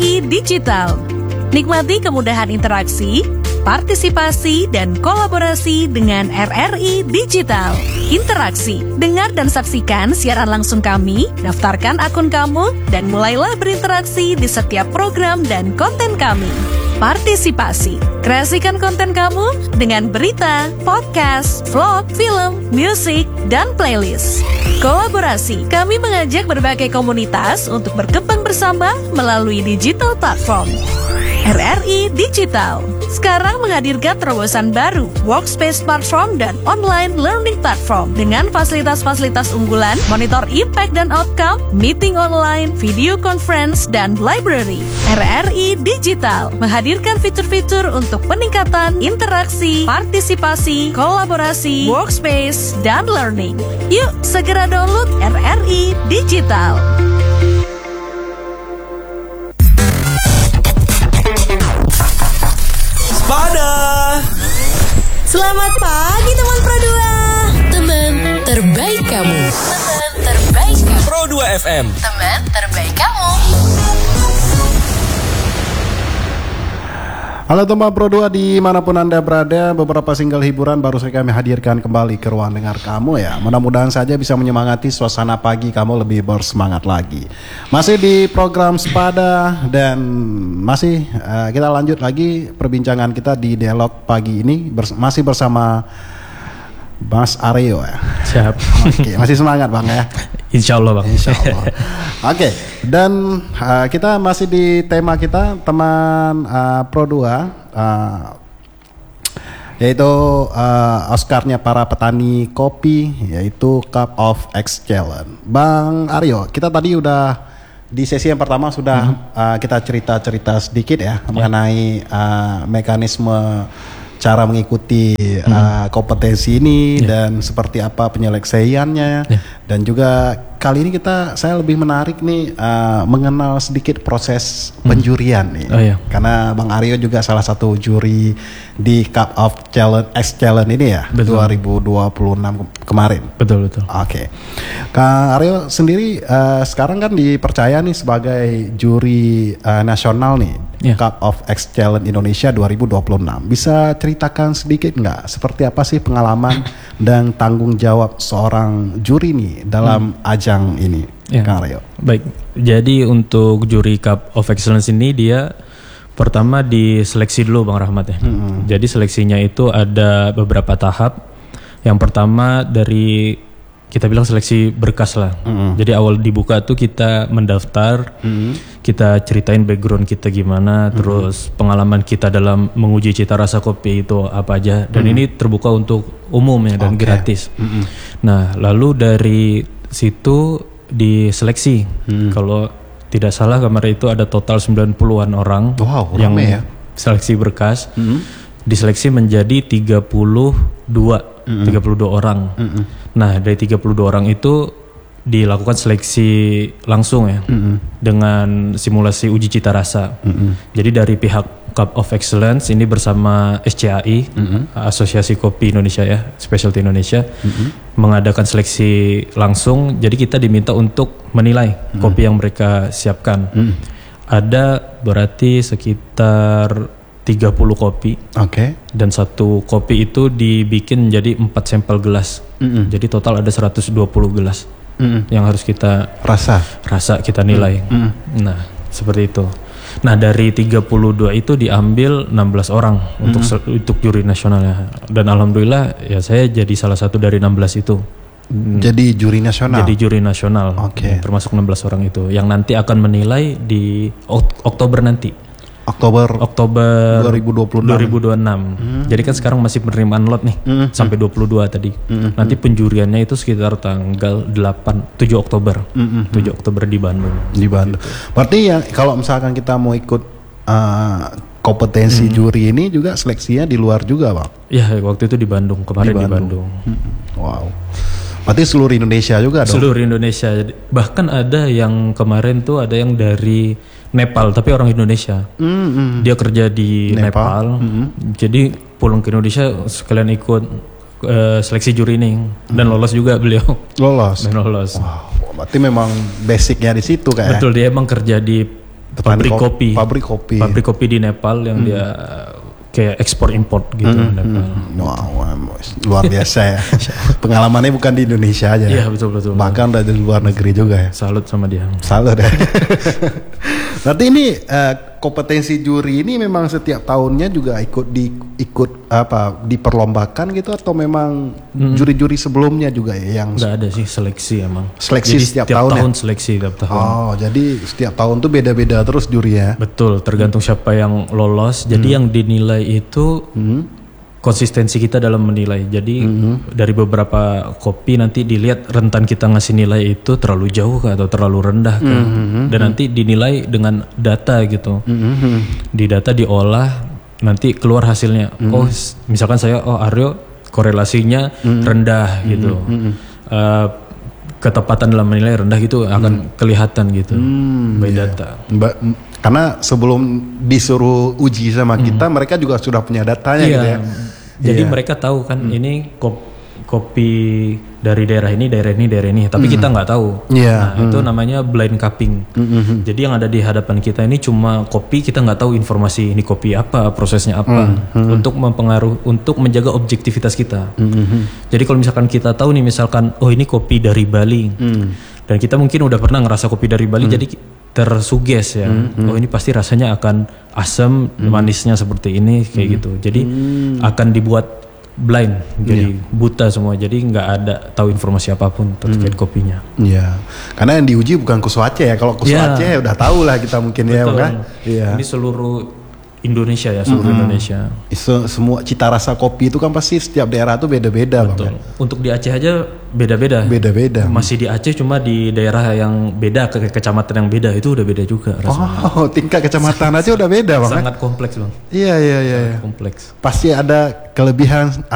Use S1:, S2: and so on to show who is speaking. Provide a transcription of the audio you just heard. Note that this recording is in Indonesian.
S1: RRI Digital. Nikmati kemudahan interaksi, partisipasi, dan kolaborasi dengan RRI Digital. Interaksi, dengar dan saksikan siaran langsung kami, daftarkan akun kamu, dan mulailah berinteraksi di setiap program dan konten kami. Partisipasi, kreasikan konten kamu dengan berita, podcast, vlog, film, musik, dan playlist. Kolaborasi, kami mengajak berbagai komunitas untuk berkembang bersama melalui digital platform. RRI Digital sekarang menghadirkan terobosan baru, workspace platform dan online learning platform dengan fasilitas-fasilitas unggulan, monitor impact dan outcome, meeting online, video conference, dan library. RRI Digital menghadirkan fitur-fitur untuk peningkatan interaksi, partisipasi, kolaborasi, workspace, dan learning. Yuk segera download RRI Digital.
S2: Selamat pagi teman Pro 2.
S3: Teman terbaik kamu.
S2: Teman terbaik kamu.
S4: Pro 2 FM.
S2: Teman terbaik kamu.
S5: Halo teman Pro 2 dimanapun Anda berada, beberapa single hiburan baru saja kami hadirkan kembali ke ruang dengar kamu ya. Mudah-mudahan saja bisa menyemangati suasana pagi kamu lebih bersemangat lagi. Masih di program Sepada dan masih kita lanjut lagi perbincangan kita di dialog pagi ini masih bersama Mas Aryo ya.
S6: Siap.
S5: Oke, masih semangat Bang ya.
S6: Insya Allah Bang.
S5: Insya Allah. Oke, dan kita masih di tema kita teman Pro 2 yaitu Oscarnya para petani kopi, yaitu Cup of Excellence. Bang Aryo, kita tadi udah di sesi yang pertama sudah kita cerita-cerita sedikit ya mengenai mekanisme cara mengikuti kompetensi ini dan seperti apa penyelesaiannya dan juga kali ini saya lebih menarik nih mengenal sedikit proses penjurian nih karena Bang Aryo juga salah satu juri di Cup of Excellence ini ya. Betul. 2026 kemarin. Betul. Oke. Kang Aryo sendiri sekarang kan dipercaya nih sebagai juri nasional nih Cup of Excellence Indonesia 2026. Bisa ceritakan sedikit nggak seperti apa sih pengalaman dan tanggung jawab seorang juri nih dalam ajang ini, Kang Aryo?
S6: Baik, jadi untuk juri Cup of Excellence ini dia pertama diseleksi dulu Bang Rahmat ya. Jadi seleksinya itu ada beberapa tahap. Yang pertama dari kita bilang seleksi berkas lah. Jadi awal dibuka tuh kita mendaftar, kita ceritain background kita gimana, terus pengalaman kita dalam menguji cita rasa kopi itu apa aja. Dan ini terbuka untuk umum ya dan gratis. Nah lalu dari situ diseleksi. Kalau tidak salah kemarin itu ada total 90-an orang yang seleksi berkas. Diseleksi menjadi 32 orang. Nah, dari 32 orang itu dilakukan seleksi langsung ya. Dengan simulasi uji cita rasa. Jadi dari pihak Cup of Excellence ini bersama SCAI, Asosiasi Kopi Indonesia ya, Specialty Indonesia, mengadakan seleksi langsung. Jadi kita diminta untuk menilai kopi yang mereka siapkan. Ada berarti sekitar 30 kopi. Dan satu kopi itu dibikin jadi 4 sampel gelas. Jadi total ada 120 gelas yang harus kita rasa kita nilai. Nah, seperti itu. Nah, dari 32 itu diambil 16 orang untuk juri nasionalnya. Dan alhamdulillah ya saya jadi salah satu dari 16 itu.
S5: Jadi juri nasional.
S6: Termasuk 16 orang itu yang nanti akan menilai di Oktober nanti. Oktober 2026. Jadi kan sekarang masih penerimaan lot nih sampai 22 tadi. Nanti penjuriannya itu sekitar tanggal 7 Oktober. 7 Oktober di Bandung. Gitu.
S5: Berarti ya kalau misalkan kita mau ikut kompetensi juri ini juga seleksinya di luar juga, Bang?
S6: Iya, waktu itu di Bandung, kemarin di Bandung.
S5: Wow. Berarti seluruh Indonesia juga dong? Seluruh
S6: Indonesia. Bahkan ada yang kemarin tuh ada yang dari Nepal tapi orang Indonesia. Dia kerja di Nepal. Jadi pulang ke Indonesia sekalian ikut seleksi juri ini dan lolos juga beliau. Lolos.
S5: Wow, berarti memang basicnya di situ kayak.
S6: Betul, dia emang kerja di pabrik kopi.
S5: Pabrik
S6: kopi di Nepal yang dia kayak ekspor import gitu Nepal.
S5: Wow, luar biasa ya. Pengalamannya bukan di Indonesia aja.
S6: Iya, betul.
S5: Bahkan dari luar negeri juga ya.
S6: Salut sama dia.
S5: Salut ya. Berarti ini kompetensi juri ini memang setiap tahunnya juga ikut diperlombakan gitu, atau memang juri-juri sebelumnya juga ya yang
S6: nggak ada sih seleksi emang.
S5: Seleksi
S6: jadi
S5: setiap tahun ya?
S6: Seleksi tiap tahun.
S5: Oh, jadi setiap tahun tuh beda-beda terus juri ya?
S6: Betul, tergantung siapa yang lolos. Jadi yang dinilai itu konsistensi kita dalam menilai. Jadi dari beberapa kopi nanti dilihat rentan kita ngasih nilai itu terlalu jauh kah atau terlalu rendah kah. Dan nanti dinilai dengan data gitu. Di data diolah, nanti keluar hasilnya. Oh, misalkan saya, Aryo korelasinya rendah gitu. Ketepatan dalam menilai rendah gitu akan kelihatan gitu by data.
S5: Karena sebelum disuruh uji sama kita, mereka juga sudah punya datanya gitu ya.
S6: Jadi mereka tahu kan ini kopi dari daerah ini, tapi kita nggak tahu. Nah, itu namanya blind cupping. Jadi yang ada di hadapan kita ini cuma kopi, kita nggak tahu informasi ini kopi apa, prosesnya apa, untuk menjaga objektivitas kita. Jadi kalau misalkan kita tahu nih, misalkan ini kopi dari Bali, dan kita mungkin udah pernah ngerasa kopi dari Bali, jadi tersuges ya. Ini pasti rasanya akan asam, manisnya seperti ini kayak gitu. Jadi akan dibuat blind, jadi buta semua. Jadi nggak ada tahu informasi apapun terkait kopinya. Iya.
S5: Karena yang diuji bukan Kusu Aceh ya. Kalau Kusu Aceh ya udah tahu lah kita mungkin. Betul. Ya kan. Iya.
S6: Ini seluruh Indonesia ya, seluruh Indonesia.
S5: Semua cita rasa kopi itu kan pasti setiap daerah tuh beda-beda.
S6: Betul. Bang. Untuk di Aceh aja beda-beda. Masih di Aceh, cuma di daerah yang beda, kecamatan yang beda itu udah beda juga rasanya.
S5: Oh, tingkat kecamatan aja udah beda Bang.
S6: Sangat kompleks Bang.
S5: Iya.
S6: Kompleks.
S5: Pasti ada kelebihan